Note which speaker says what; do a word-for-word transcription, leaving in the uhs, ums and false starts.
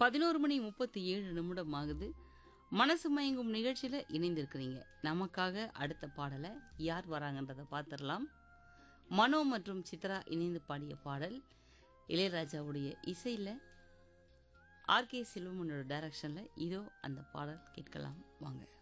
Speaker 1: பதினொரு மணி முப்பத்தி ஏழு நிமிடம் ஆகுது. மனசு மயங்கும் நிகழ்ச்சியில் இணைந்திருக்கிறீங்க. நமக்காக அடுத்த பாடலை யார் வராங்கன்றதை பார்த்துடலாம். மனோ மற்றும் சித்ரா இணைந்து பாடிய பாடல் இளையராஜாவுடைய இசையில் ஆர்கே செல்வமனோட டைரக்ஷனில். இதோ அந்த பாடல் கேட்கலாம் வாங்க.